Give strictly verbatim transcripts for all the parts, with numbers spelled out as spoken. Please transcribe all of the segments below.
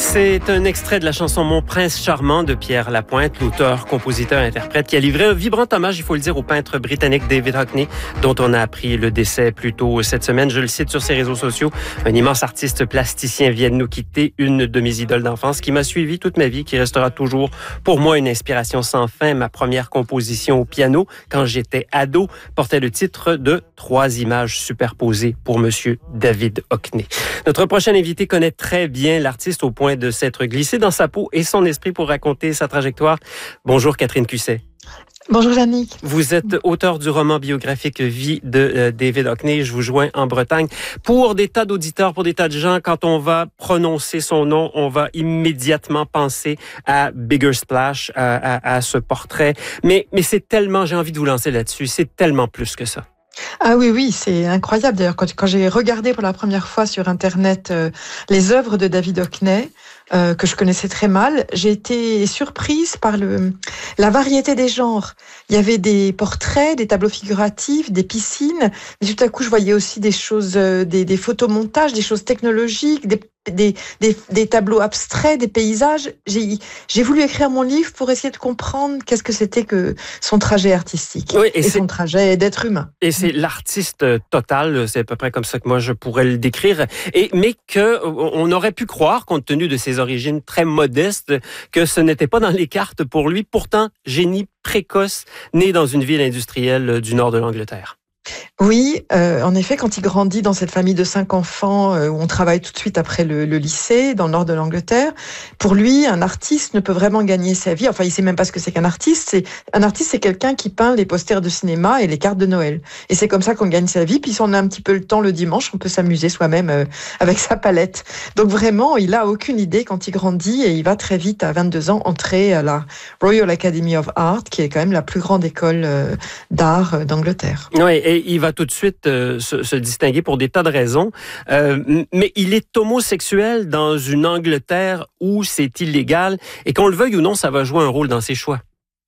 C'est un extrait de la chanson Mon Prince Charmant de Pierre Lapointe, l'auteur, compositeur, interprète, qui a livré un vibrant hommage, il faut le dire, au peintre britannique David Hockney, dont on a appris le décès plus tôt cette semaine. Je le cite sur ses réseaux sociaux. Un immense artiste plasticien vient de nous quitter, une de mes idoles d'enfance, qui m'a suivi toute ma vie, qui restera toujours pour moi une inspiration sans fin. Ma première composition au piano, quand j'étais ado, portait le titre de Trois images superposées pour Monsieur David Hockney. Notre prochain invité connaît très bien l'artiste au point de s'être glissé dans sa peau et son esprit pour raconter sa trajectoire. Bonjour Catherine Cusset. Bonjour Yannick. Vous êtes auteur du roman biographique Vie de euh, David Hockney. Je vous joins en Bretagne. Pour des tas d'auditeurs, pour des tas de gens, quand on va prononcer son nom, on va immédiatement penser à Bigger Splash, à, à, à ce portrait. Mais, mais c'est tellement, j'ai envie de vous lancer là-dessus, c'est tellement plus que ça. Ah oui, oui, c'est incroyable. D'ailleurs, quand, quand j'ai regardé pour la première fois sur Internet euh, les œuvres de David Hockney, euh, que je connaissais très mal, j'ai été surprise par le, la variété des genres. Il y avait des portraits, des tableaux figuratifs, des piscines, mais tout à coup, je voyais aussi des choses, euh, des, des photomontages, des choses technologiques, des Des, des, des tableaux abstraits, des paysages. J'ai, j'ai voulu écrire mon livre pour essayer de comprendre qu'est-ce que c'était que son trajet artistique oui, et, et son trajet d'être humain. Et c'est l'artiste total, c'est à peu près comme ça que moi je pourrais le décrire. Et mais que on aurait pu croire, compte tenu de ses origines très modestes, que ce n'était pas dans les cartes pour lui. Pourtant, génie précoce, né dans une ville industrielle du nord de l'Angleterre. Oui, euh, en effet, quand il grandit dans cette famille de cinq enfants, euh, où on travaille tout de suite après le, le lycée, dans le nord de l'Angleterre, pour lui, un artiste ne peut vraiment gagner sa vie. Enfin, il sait même pas ce que c'est qu'un artiste. C'est, un artiste, c'est quelqu'un qui peint les posters de cinéma et les cartes de Noël. Et c'est comme ça qu'on gagne sa vie. Puis si on a un petit peu le temps le dimanche, on peut s'amuser soi-même euh, avec sa palette. Donc vraiment, il a aucune idée quand il grandit et il va très vite, à vingt-deux ans, entrer à la Royal Academy of Art, qui est quand même la plus grande école euh, d'art euh, d'Angleterre. Oui, et il va tout de suite euh, se, se distinguer pour des tas de raisons. Euh, mais il est homosexuel dans une Angleterre où c'est illégal. Et qu'on le veuille ou non, ça va jouer un rôle dans ses choix.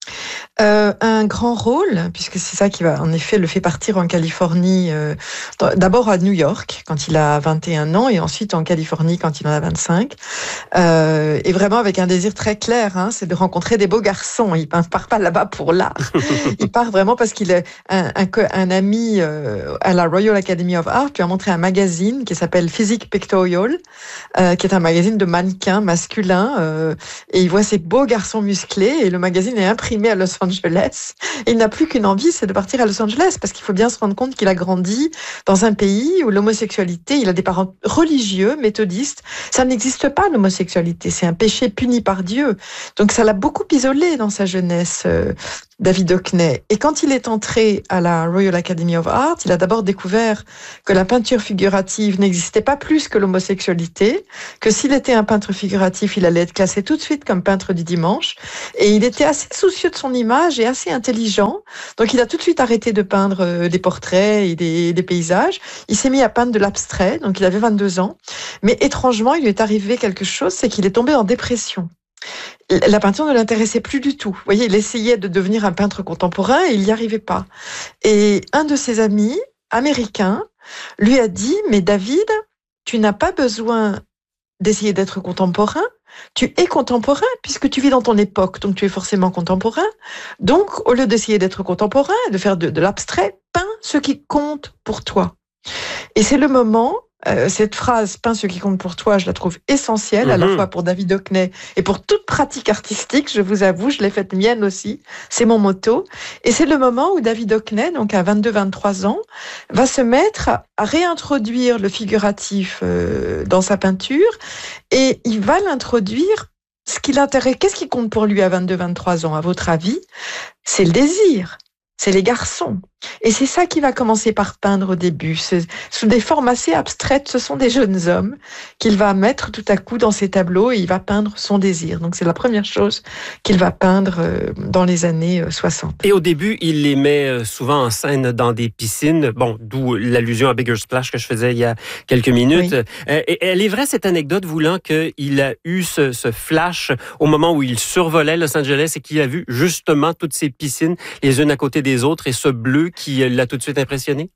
Euh, un grand rôle, puisque c'est ça qui va en effet le fait partir en Californie, euh, d'abord à New York quand il a vingt et un ans et ensuite en Californie quand il en a vingt-cinq. Euh, et vraiment avec un désir très clair, hein, c'est de rencontrer des beaux garçons. Il ne part pas là-bas pour l'art. Il part vraiment parce qu'il est un, un, un ami euh, à la Royal Academy of Art lui a montré un magazine qui s'appelle Physique Pictorial, euh, qui est un magazine de mannequins masculins. Euh, et il voit ces beaux garçons musclés et le magazine est imprimé à Los Angeles. Et il n'a plus qu'une envie, c'est de partir à Los Angeles, parce qu'il faut bien se rendre compte qu'il a grandi dans un pays où l'homosexualité, il a des parents religieux, méthodistes. Ça n'existe pas, l'homosexualité. C'est un péché puni par Dieu. Donc ça l'a beaucoup isolé dans sa jeunesse, euh, David Hockney. Et quand il est entré à la Royal Academy of Art, il a d'abord découvert que la peinture figurative n'existait pas plus que l'homosexualité, que s'il était un peintre figuratif, il allait être classé tout de suite comme peintre du dimanche. Et il était assez soucieux de son image et assez intelligent. Donc il a tout de suite arrêté de peindre des portraits et des, des paysages. Il s'est mis à peindre de l'abstrait, donc il avait vingt-deux ans. Mais étrangement, il lui est arrivé quelque chose, c'est qu'il est tombé en dépression. La peinture ne l'intéressait plus du tout. Vous voyez, il essayait de devenir un peintre contemporain et il n'y arrivait pas. Et un de ses amis américains lui a dit « Mais David, tu n'as pas besoin d'essayer d'être contemporain. Tu es contemporain puisque tu vis dans ton époque, donc tu es forcément contemporain. Donc, au lieu d'essayer d'être contemporain, de faire de, de l'abstrait, peins ce qui compte pour toi. » Et c'est le moment... Euh, cette phrase « peins ce qui compte pour toi », je la trouve essentielle, mmh. à la fois pour David Hockney et pour toute pratique artistique, je vous avoue, je l'ai faite mienne aussi, c'est mon motto. Et c'est le moment où David Hockney, donc à vingt-deux vingt-trois ans, va se mettre à réintroduire le figuratif euh, dans sa peinture, et il va l'introduire, ce qui l'intéresse, qu'est-ce qui compte pour lui à vingt-deux vingt-trois ans, à votre avis? C'est le désir. C'est les garçons. Et c'est ça qu'il va commencer par peindre au début. C'est, sous des formes assez abstraites, ce sont des jeunes hommes qu'il va mettre tout à coup dans ses tableaux et il va peindre son désir. Donc c'est la première chose qu'il va peindre dans les années soixante. Et au début, il les met souvent en scène dans des piscines. Bon, d'où l'allusion à Bigger Splash que je faisais il y a quelques minutes. Oui. Et elle est vraie, cette anecdote, voulant qu'il a eu ce, ce flash au moment où il survolait Los Angeles et qu'il a vu justement toutes ces piscines, les unes à côté des autres, et ce bleu qui l'a tout de suite impressionné?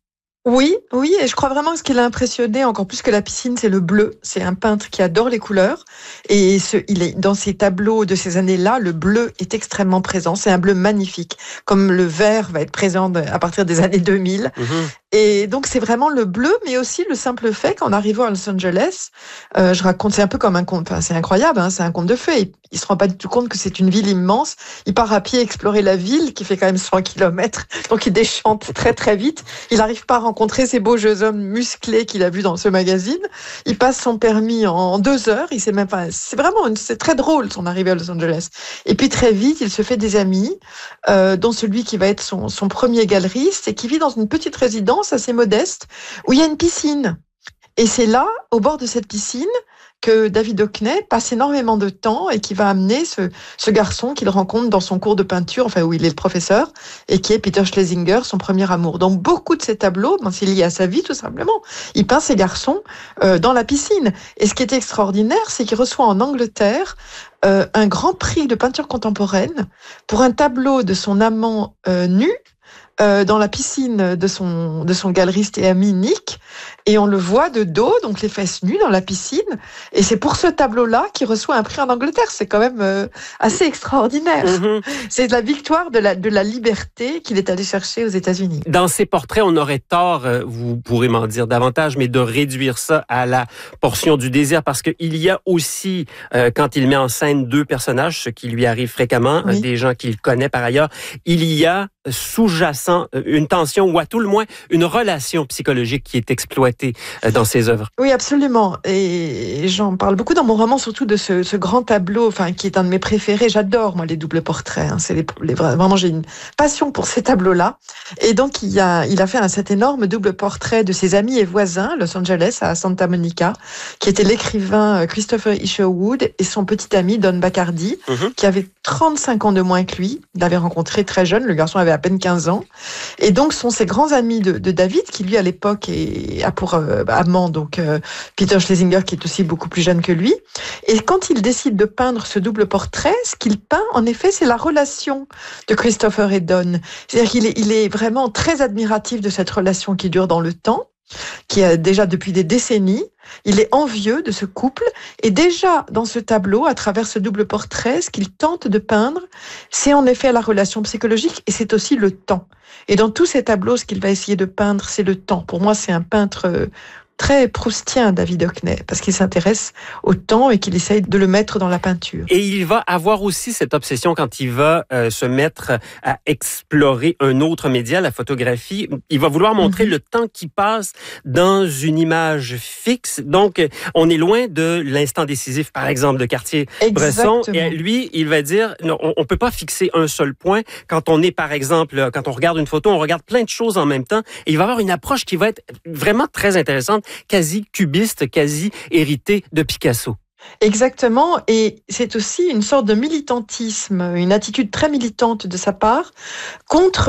Oui, oui, et je crois vraiment que ce qui l'a impressionné encore plus que la piscine, c'est le bleu. C'est un peintre qui adore les couleurs, et ce, il est dans ses tableaux de ces années-là, le bleu est extrêmement présent. C'est un bleu magnifique, comme le vert va être présent à partir des années deux mille. Mm-hmm. Et donc c'est vraiment le bleu, mais aussi le simple fait qu'en arrivant à Los Angeles, euh, je raconte, c'est un peu comme un conte, enfin, c'est incroyable, hein, c'est un conte de fées. Il, il se rend pas du tout compte que c'est une ville immense. Il part à pied explorer la ville qui fait quand même cent kilomètres, donc il déchante très très vite. Il n'arrive pas à rencontrer ces beaux jeux hommes musclés qu'il a vus dans ce magazine. Il passe son permis en deux heures. Il sait même pas. C'est vraiment, une, c'est très drôle son arrivée à Los Angeles. Et puis très vite, il se fait des amis, euh, dont celui qui va être son, son premier galeriste et qui vit dans une petite résidence assez modeste où il y a une piscine. Et c'est là, au bord de cette piscine, que David Hockney passe énormément de temps et qui va amener ce, ce garçon qu'il rencontre dans son cours de peinture, enfin où il est le professeur, et qui est Peter Schlesinger, son premier amour. Donc beaucoup de ces tableaux, ben, c'est lié à sa vie tout simplement. Il peint ces garçons euh, dans la piscine. Et ce qui est extraordinaire, c'est qu'il reçoit en Angleterre euh, un grand prix de peinture contemporaine pour un tableau de son amant euh, nu, Euh, dans la piscine de son, de son galeriste et ami Nick, et on le voit de dos, donc les fesses nues dans la piscine, et c'est pour ce tableau-là qu'il reçoit un prix en Angleterre. C'est quand même euh, assez extraordinaire. Mm-hmm. C'est la victoire de la, de la liberté qu'il est allé chercher aux États-Unis. Dans ces portraits, on aurait tort, vous pourrez m'en dire davantage, mais de réduire ça à la portion du désir, parce qu'il y a aussi, euh, quand il met en scène deux personnages, ce qui lui arrive fréquemment, oui. des gens qu'il connaît par ailleurs, il y a sous-jacent une tension ou à tout le moins une relation psychologique qui est exploitée dans ses œuvres. Oui, absolument. Et j'en parle beaucoup dans mon roman, surtout de ce, ce grand tableau, enfin qui est un de mes préférés. J'adore moi les doubles portraits. Hein. C'est les, les, vraiment j'ai une passion pour ces tableaux-là. Et donc il a il a fait un, cet énorme double portrait de ses amis et voisins, Los Angeles à Santa Monica, qui était l'écrivain Christopher Isherwood et son petit ami Don Bacardi, mm-hmm. qui avait trente-cinq ans de moins que lui. Il l'avait rencontré très jeune. Le garçon avait à peine quinze ans. Et donc, ce sont ces grands amis de, de David, qui lui, à l'époque, est, a pour euh, amant donc euh, Peter Schlesinger, qui est aussi beaucoup plus jeune que lui. Et quand il décide de peindre ce double portrait, ce qu'il peint, en effet, c'est la relation de Christopher et Don. C'est-à-dire qu'il est, il est vraiment très admiratif de cette relation qui dure dans le temps, qui a déjà depuis des décennies. Il est envieux de ce couple, et déjà dans ce tableau, à travers ce double portrait, ce qu'il tente de peindre, c'est en effet la relation psychologique, et c'est aussi le temps. Et dans tous ces tableaux, ce qu'il va essayer de peindre, c'est le temps. Pour moi, c'est un peintre très proustien, David Hockney, parce qu'il s'intéresse au temps et qu'il essaye de le mettre dans la peinture. Et il va avoir aussi cette obsession quand il va euh, se mettre à explorer un autre média, la photographie. Il va vouloir montrer mm-hmm. le temps qui passe dans une image fixe. Donc, on est loin de l'instant décisif, par exemple, de Cartier-Bresson. Et lui, il va dire, non, on ne peut pas fixer un seul point. Quand on est, par exemple, quand on regarde une photo, on regarde plein de choses en même temps. Et il va avoir une approche qui va être vraiment très intéressante, quasi cubiste, quasi hérité de Picasso. Exactement, et c'est aussi une sorte de militantisme, une attitude très militante de sa part contre